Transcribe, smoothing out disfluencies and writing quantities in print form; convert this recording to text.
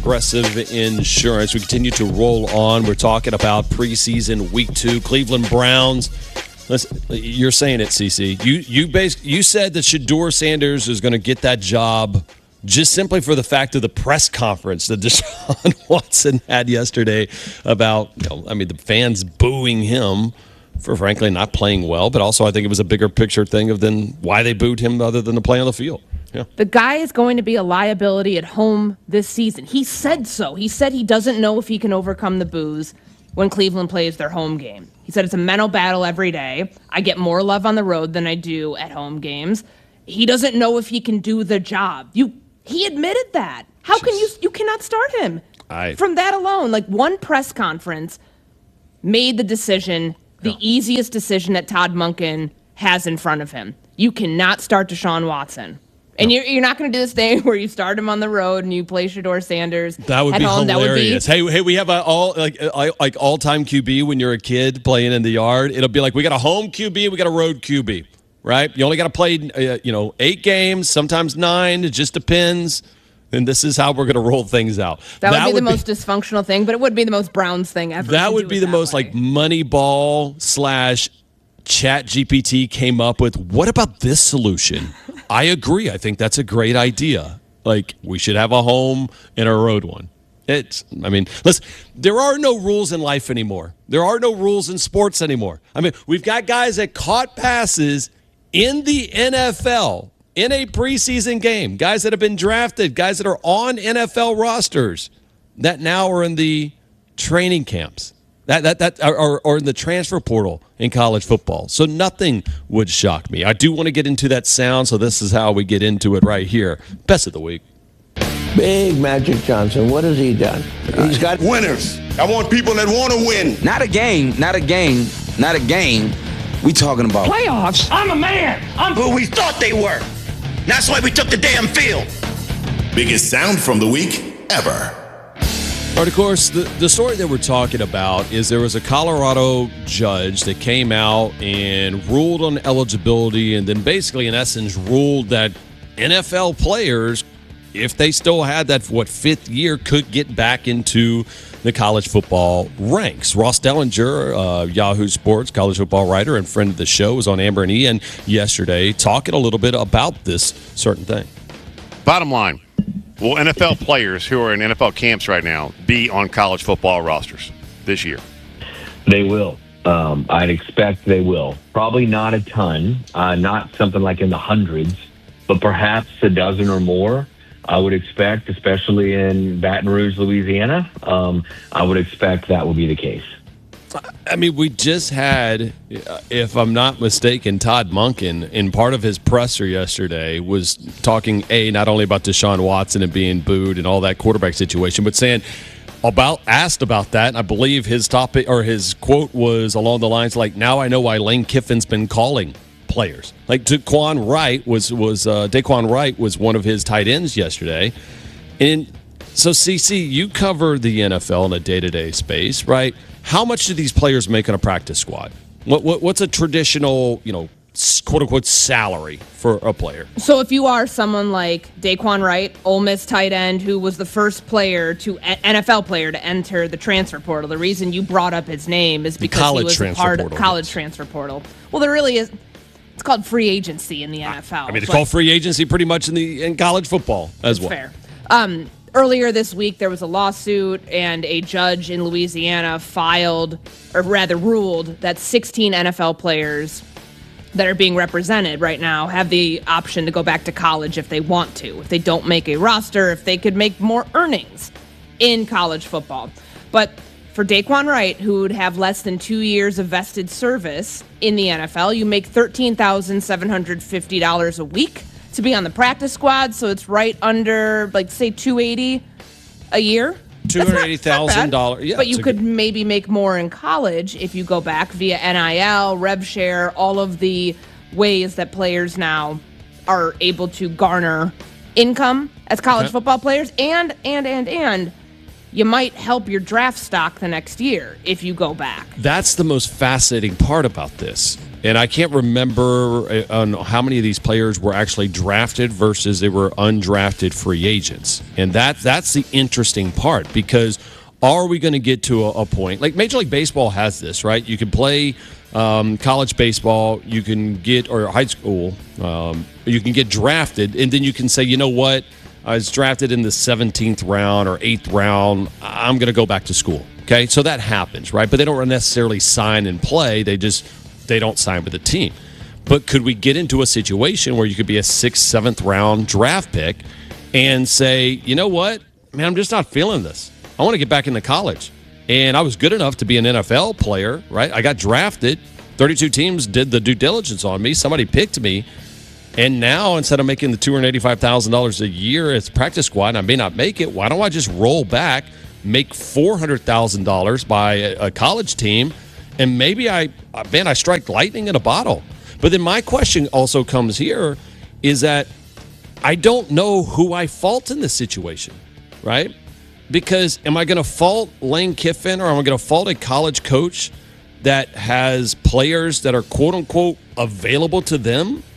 Progressive Insurance. We continue to roll on. We're talking about preseason week 2, Cleveland Browns. Listen, you're saying it, CC. You said that Shedeur Sanders is going to get that job just simply for the fact of the press conference that Deshaun Watson had yesterday about, the fans booing him for, frankly, not playing well. But also I think it was a bigger picture thing of then why they booed him other than the play on the field. Yeah. The guy is going to be a liability at home this season. He said so. He said he doesn't know if he can overcome the boos when Cleveland plays their home game. He said it's a mental battle every day. I get more love on the road than I do at home games. He doesn't know if he can do the job. He admitted that. How can you cannot start him? From that alone, one press conference made the decision, the easiest decision that Todd Monken has in front of him. You cannot start Deshaun Watson. And you're not going to do this thing where you start him on the road and you play Shedeur Sanders. That would be home. Hilarious. Hey, we have all-time QB when you're a kid playing in the yard. It'll be like we got a home QB, we got a road QB, right? You only got to play 8 games, sometimes 9. It just depends. And this is how we're going to roll things out. That would be the most dysfunctional thing, but it would be the most Browns thing ever. That would be the most Moneyball / ChatGPT came up with. What about this solution? I agree. I think that's a great idea. We should have a home and a road one. Listen, there are no rules in life anymore. There are no rules in sports anymore. We've got guys that caught passes in the NFL in a preseason game, guys that have been drafted, guys that are on NFL rosters that now are in the training camps. Or in the transfer portal in college football. So nothing would shock me. I do want to get into that sound, so this is how we get into it right here. Best of the week. Big Magic Johnson, what has he done? He's got winners. I want people that want to win. Not a game. We talking about playoffs. I'm a man. I'm who we thought they were. That's why we took the damn field. Biggest sound from the week ever. All right, of course, the story that we're talking about is there was a Colorado judge that came out and ruled on eligibility and then basically, in essence, ruled that NFL players, if they still had that, 5th year, could get back into the college football ranks. Ross Dellinger, Yahoo Sports college football writer and friend of the show, was on Amber and Ian yesterday talking a little bit about this certain thing. Bottom line. Will NFL players who are in NFL camps right now be on college football rosters this year? They will. I'd expect they will. Probably not a ton, not something like in the hundreds, but perhaps a dozen or more. I would expect, especially in Baton Rouge, Louisiana, I would expect that will be the case. We just had, if I'm not mistaken, Todd Monken, in part of his presser yesterday, was talking, not only about Deshaun Watson and being booed and all that quarterback situation, but asked about that. And I believe his topic or his quote was along the lines now I know why Lane Kiffin's been calling players. Daquan Wright was one of his tight ends yesterday. And so, CC, you cover the NFL in a day-to-day space, right? How much do these players make on a practice squad? What's a traditional, quote-unquote, salary for a player? So if you are someone like Daquan Wright, Ole Miss tight end, who was the first NFL player to enter the transfer portal, the reason you brought up his name is because he was a part of college transfer portal. Well, there really is. It's called free agency in the NFL. It's called free agency pretty much in college football as well. Fair. Earlier this week, there was a lawsuit, and a judge in Louisiana ruled that 16 NFL players that are being represented right now have the option to go back to college if they want to, if they don't make a roster, if they could make more earnings in college football. But for Daquan Wright, who would have less than 2 years of vested service in the NFL, you make $13,750 a week to be on the practice squad, so it's right under, say, $280 a year. $280,000. Yeah, but you could maybe make more in college if you go back via NIL, rev share, all of the ways that players now are able to garner income as college football players. And you might help your draft stock the next year if you go back. That's the most fascinating part about this. And I can't remember on how many of these players were actually drafted versus they were undrafted free agents. And that's the interesting part, because are we going to get to a point like Major League Baseball has this, right? You can play college baseball, you can get, or high school, you can get drafted, and then you can say, you know what? I was drafted in the 17th round or 8th round. I'm going to go back to school. Okay, so that happens, right? But they don't necessarily sign and play. They don't sign with the team. But could we get into a situation where you could be a 6th, 7th round draft pick and say, you know what, man, I'm just not feeling this. I want to get back into college. And I was good enough to be an NFL player, right? I got drafted. 32 teams did the due diligence on me. Somebody picked me. And now, instead of making the $285,000 a year as practice squad, and I may not make it, why don't I just roll back, make $400,000 by a college team, and maybe I strike lightning in a bottle. But then my question also comes here is that I don't know who I fault in this situation, right? Because am I going to fault Lane Kiffin, or am I going to fault a college coach that has players that are quote-unquote available to them